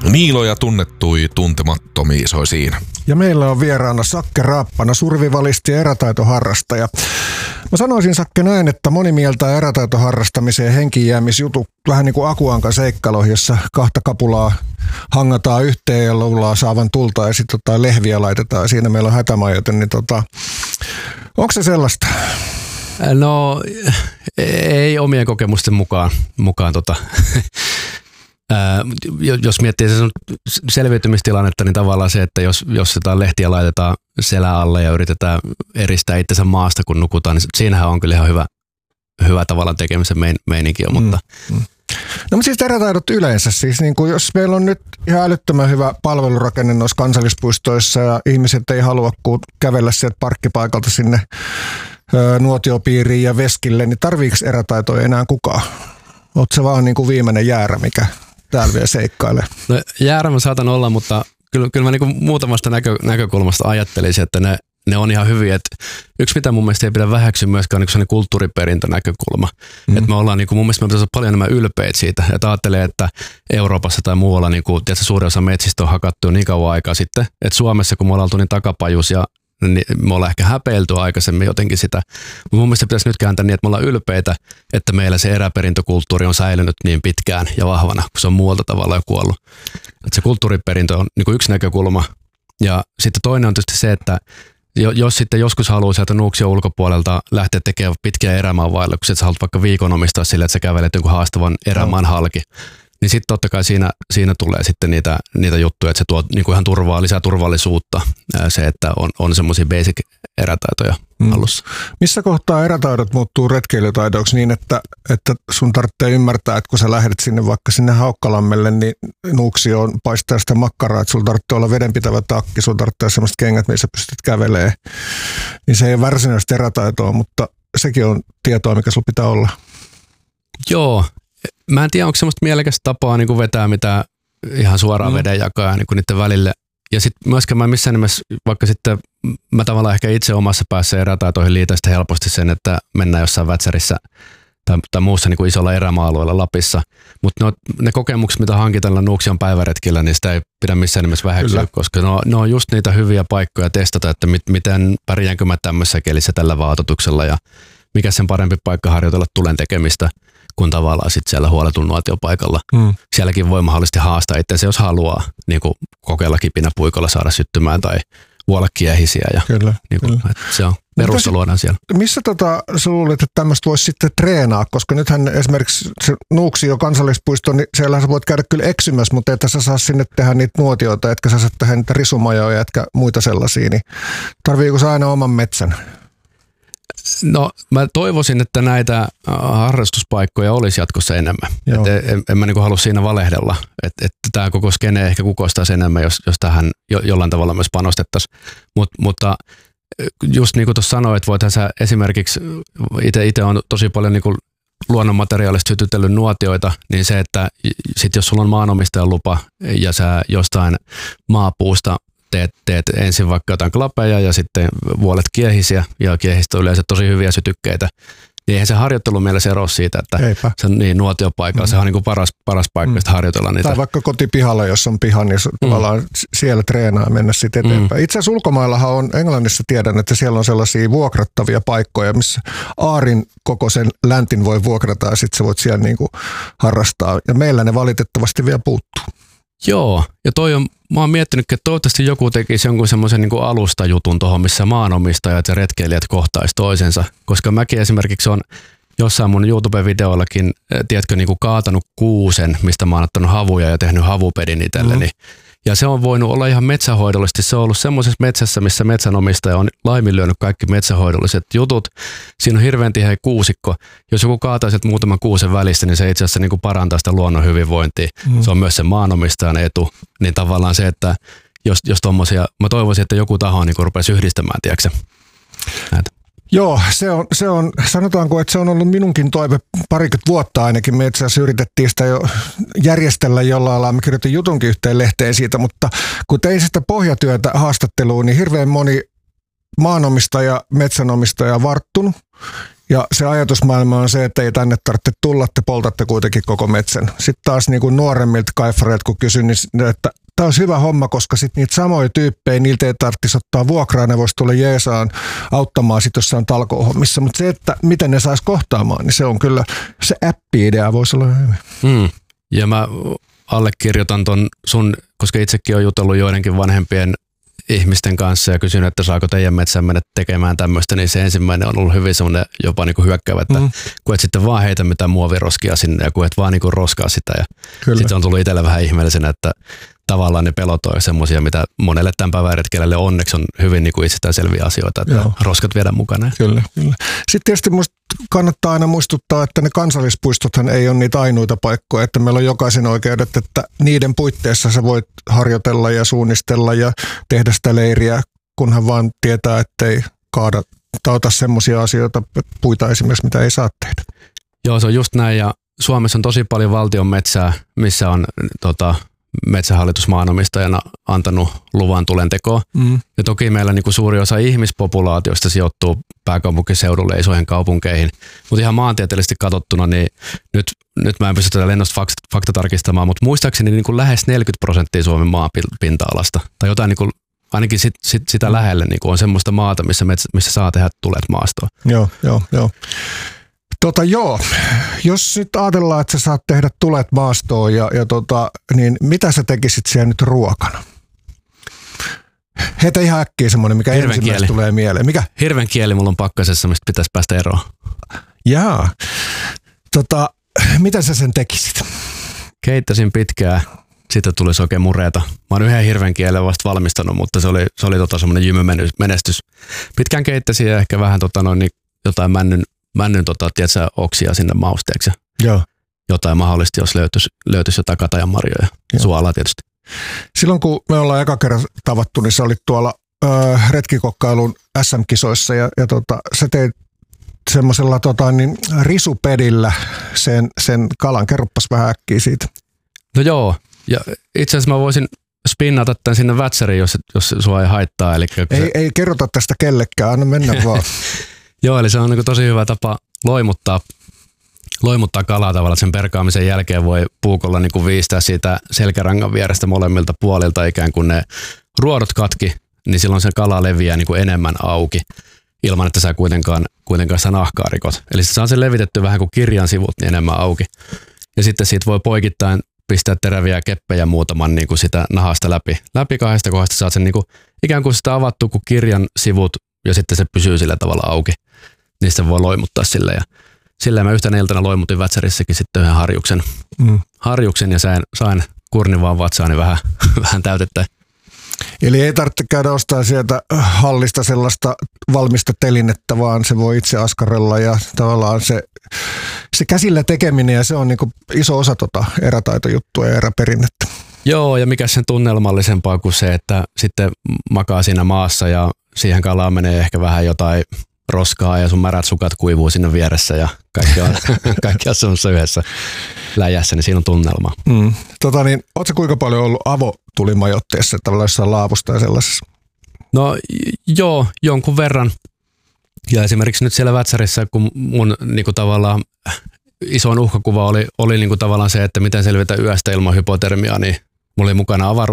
Niiloja tunnettui tuntemattomia soi siinä. Ja meillä on vieraana Sakke Raappana, survivalisti ja erätaitoharrastaja. Mä sanoisin, Sakke, näin, että moni mieltää erätaitoharrastamiseen henkiinjäämisjutut vähän niin kuin Akuankan seikkailu, jossa kahta kapulaa hangataan yhteen ja luullaan saavan tulta ja sitten lehviä laitetaan. Siinä meillä on hätämajoite, niin onko se sellaista? No ei omien kokemusten mukaan jos miettii se selviytymistilannetta, niin tavallaan se, että jos sitä lehtiä laitetaan selän alle ja yritetään eristää itsensä maasta, kun nukutaan, niin siinähän on kyllä ihan hyvä tavallaan tekemisen meininki. Mutta No mutta siis erätaidot yleensä, siis niin kuin jos meillä on nyt ihan älyttömän hyvä palvelurakenne noissa kansallispuistoissa ja ihmiset ei halua kävellä sieltä parkkipaikalta sinne nuotiopiiriin ja veskille, niin tarviiko erätaitoja enää kukaan? Oletko se vaan niin kuin viimeinen jäärä, mikä täällä vielä seikkailee? No, jäärä mä saatan olla, mutta kyllä mä niin kuin muutamasta näkökulmasta ajattelisin, että ne on ihan hyviä. Yksi, mitä mun mielestä ei pidä väheksyä myöskään, on niin kulttuuriperintönäkökulma. Että me ollaan, niin kuin, mun mielestä me pitäisi olla paljon enemmän ylpeitä siitä. Että ajattelee, että Euroopassa tai muualla niin kuin, tiedätkö, suurin osa metsistä on hakattu niin kauan aikaa sitten. Että Suomessa, kun me ollaan oltu niin takapajus ja niin me ollaan ehkä häpeilty aikaisemmin jotenkin sitä. Mutta mun mielestä pitäisi nyt kääntää niin, että me ollaan ylpeitä, että meillä se eräperintökulttuuri on säilynyt niin pitkään ja vahvana, kun se on muualta tavalla jo kuollut. Että se kulttuuriperintö on niin kuin yksi näkökulma. Ja sitten toinen on tietysti se, että jos sitten joskus haluaa sieltä Nuuksion ulkopuolelta lähteä tekemään pitkiä erämaanvailla, kun sä haluat vaikka viikon omistaa sille, että sä kävelet jonkun haastavan erämaan halki, niin sitten totta kai siinä tulee sitten niitä juttuja, että se tuo niin kuin ihan lisää turvallisuutta, se, että on semmoisia basic erätaitoja alussa. Missä kohtaa erätaidot muuttuu retkeilytaidoiksi niin, että sun tarvitsee ymmärtää, että kun sä lähdet vaikka sinne Haukkalammelle, niin Nuuksioon paistaa sitä makkaraa, että sulla tarvitsee olla vedenpitävä takki, sulla tarvitsee semmoista kengät, missä pystyt kävelemään. Niin se ei ole varsinaista erätaitoa, mutta sekin on tietoa, mikä sulla pitää olla. Joo. Mä en tiedä, onko semmoista mielekästä tapaa niin kuin vetää mitä ihan suoraan veden jakaa niin kuin niiden välille. Ja sitten myöskään mä missään nimessä, vaikka sitten mä tavallaan ehkä itse omassa päässä erätaitoihin liitän sitä helposti sen, että mennään jossain Vätsärissä tai muussa niin kuin isolla erämaa-alueella Lapissa. Mutta ne kokemukset, mitä hankitaan Nuuksion päiväretkillä, niin sitä ei pidä missään nimessä väheksyä, koska ne on just niitä hyviä paikkoja testata, että miten pärjäänkö mä tämmöisessä kelissä tällä vaatotuksella ja mikä sen parempi paikka harjoitella tulen tekemistä kun tavallaan sitten siellä huoletun nuotiopaikalla. Sielläkin voi mahdollisesti haastaa itseänsä, jos haluaa niin kuin kokeilla kipinäpuikolla saada syttymään tai vuolla kiehisiä. Ja, kyllä. Se on perusta luodaan siellä. Missä sä luulet, että tämmöistä voisi sitten treenaa? Koska nythän esimerkiksi se Nuuksio kansallispuisto, niin siellä sä voit käydä kyllä eksymässä, mutta että sä saa sinne tehdä niitä nuotioita, etkä sä saa tehdä niitä risumajoja, etkä muita sellaisia. Niin tarviiko sä aina oman metsän? No mä toivoisin, että näitä harrastuspaikkoja olisi jatkossa enemmän. En mä niinku halua siinä valehdella, että tämä koko skene ehkä kukoistaisi enemmän, jos tähän jollain tavalla myös panostettaisiin. Mutta just niin kuin tuossa sanoit, että voithan sä esimerkiksi, itse on tosi paljon niinku luonnonmateriaalista sytytellyt nuotioita, niin se, että sit jos sulla on maanomistajan lupa ja sä jostain maapuusta teet ensin vaikka jotain klapeja ja sitten vuolet kiehisiä ja kiehistä on yleensä tosi hyviä sytykkeitä. Niin eihän se harjoittelu mielessä ero siitä, että se on niin nuotiopaikalla, se on niin kuin paras paikka harjoitella niitä. Tai vaikka kotipihalla, jos on piha, niin tavallaan siellä treenaa mennä sitten eteenpäin. Itse asiassa ulkomaillahan on, Englannissa tiedän, että siellä on sellaisia vuokrattavia paikkoja, missä aarin kokoisen läntin voi vuokrata ja sitten sä voit siellä niin kuin harrastaa. Ja meillä ne valitettavasti vielä puuttuu. Joo, ja mä oon miettinyt, että toivottavasti joku tekisi jonkun semmoisen niin kuin alustajutun tuohon, missä maanomistajat ja retkeilijät kohtaisi toisensa. Koska mäkin esimerkiksi on jossain mun YouTube-videoillakin, tiedätkö, niin kuin kaatanut kuusen, mistä mä oon ottanut havuja ja tehnyt havupedin itselleni. Ja se on voinut olla ihan metsähoidollisesti. Se on ollut semmoisessa metsässä, missä metsänomistaja on laiminlyönyt kaikki metsähoidolliset jutut. Siinä on hirveän tiheä kuusikko. Jos joku kaataa sieltä muutaman kuusen välistä, niin se itse asiassa niin kuin parantaa sitä luonnon hyvinvointia. Se on myös sen maanomistajan etu. Niin tavallaan se, että jos tommosia, mä toivoisin, että joku taho niin kuin rupeaisi yhdistämään, tiedätkö näitä. Joo, se on, sanotaanko, että se on ollut minunkin toive parikymmentä vuotta ainakin. Me itse asiassa yritettiin sitä jo järjestellä jollain lailla. Mä kirjoitin jutunkin yhteen lehteen siitä, mutta kun tein sitä pohjatyötä haastatteluun, niin hirveän moni maanomistaja, metsänomistaja on varttunut. Ja se ajatusmaailma on se, että ei tänne tarvitse tulla, te poltatte kuitenkin koko metsän. Sitten taas niin kuin nuoremmilta kaifareilta, kun kysyn, niin että tämä olisi hyvä homma, koska sitten niitä samoja tyyppejä, niiltä ei tarvitsisi ottaa vuokraa, ne voisi tulla jeesaan auttamaan sitten jossain talkoohommissa. Mutta se, että miten ne saisi kohtaamaan, niin se on kyllä, se appi-idea voisi olla hyvä. Ja mä allekirjoitan ton sun, koska itsekin on jutellut joidenkin vanhempien ihmisten kanssa ja kysynyt, että saako teidän metsään mennä tekemään tämmöistä, niin se ensimmäinen on ollut hyvin semmoinen jopa niin kuin hyökkäävä, että kun et sitten vaan heitä mitään muoviroskia sinne ja kun et vaan niin kuin roskaa sitä. Ja sitten se on tullut itselle vähän ihmeellisenä, että tavallaan ne pelot on semmoisia, mitä monelle tämän päivän retkelälle onneksi on hyvin niin kuin itsestäänselviä asioita, että roskat viedään mukana. Kyllä. Sitten tietysti musta kannattaa aina muistuttaa, että ne kansallispuistothan ei ole niitä ainoita paikkoja, että meillä on jokaisen oikeudet, että niiden puitteissa sä voit harjoitella ja suunnistella ja tehdä sitä leiriä, kunhan vaan tietää, ettei ota semmoisia asioita, puita esimerkiksi, mitä ei saa tehdä. Joo, se on just näin ja Suomessa on tosi paljon valtion metsää, missä on metsähallitus maanomistajana antanut luvan tulentekoon. Ja toki meillä niin kuin suuri osa ihmispopulaatiosta sijoittuu pääkaupunkiseudulle isoihin kaupunkeihin, mutta ihan maantieteellisesti katsottuna, niin nyt mä en pysty tätä lennosta fakta tarkistamaan, mutta muistaakseni niin kuin lähes 40% Suomen maapinta-alasta, tai jotain niin kuin, ainakin sitä lähelle niin kuin on semmoista maata, missä saa tehdä tulet maastoon. Joo. Jos nyt ajatellaan, että sä saat tehdä tulet maastoon niin mitä sä tekisit siellä nyt ruokana? Heitä ihan äkkiä semmoinen, mikä ensimmäistä tulee mieleen. Mikä? Hirvenkieli mulla on pakkasessa, mistä pitäisi päästä eroon. Jaa. Mitä sä sen tekisit? Keittäisin pitkään, siitä tulisi oikein mureeta. Mä oon yhden hirvenkielen vasta valmistanut, mutta se oli semmoinen jymymenestys. Pitkään keittäisin ja ehkä vähän jotain männyn tiedätkö, oksia sinne mausteeksi. Joo. Jotain mahdollisesti, jos löytyisi jotain katajanmarjoja. Suolaa tietysti. Silloin kun me ollaan eka kerran tavattu, niin sä olit tuolla retkikokkailun SM-kisoissa ja sä teit semmoisella risupedillä sen kalan. Kerroppas vähän äkkiä siitä. No joo, ja itse asiassa mä voisin spinnata tämän sinne vätsäriin, jos sua ei haittaa. Eli ei kerrota tästä kellekään, anna mennä vaan. Joo, eli se on niin tosi hyvä tapa loimuttaa kalaa tavallaan, että sen perkaamisen jälkeen voi puukolla niin viistää siitä selkärangan vierestä molemmilta puolilta ikään kuin ne ruodot katki, niin silloin se kala leviää niin kuin enemmän auki ilman, että sä kuitenkaan sitä nahkaa rikot. Eli se saa sen levitetty vähän kuin kirjan sivut niin enemmän auki. Ja sitten siitä voi poikittain pistää teräviä keppejä muutaman niin kuin sitä nahasta läpi kahdesta kohdasta. Saat sen niin kuin, ikään kuin sitä avattu kuin kirjan sivut ja sitten se pysyy sillä tavalla auki. Niistä voi loimuttaa sille ja silleen mä yhtenä iltana loimutin vätsärissäkin sitten yhden harjuksen ja sain kurnin vaan vatsaani vähän täytettä. Eli ei tarvitse käydä ostaa sieltä hallista sellaista valmista telinettä, vaan se voi itse askarella ja tavallaan se käsillä tekeminen ja se on niinku iso osa erätaitojuttua ja eräperinnettä. Joo, ja mikä sen tunnelmallisempaa kuin se, että sitten makaa siinä maassa ja siihen kalaan menee ehkä vähän jotain roskaa ja sun märät sukat kuivuu sinne vieressä ja kaikki on semmoisessa yhdessä läjässä, niin siinä on tunnelma. Ootko kuinka paljon ollut avotulimajoitteessa, tavallaan jossain laavusta ja sellaisessa? No joo, jonkun verran. Ja esimerkiksi nyt siellä Vätsärissä, kun mun niinku tavallaan isoin uhkakuva oli niinku tavallaan se, että miten selvitä yöstä ilman hypotermiaa, niin mulla oli mukana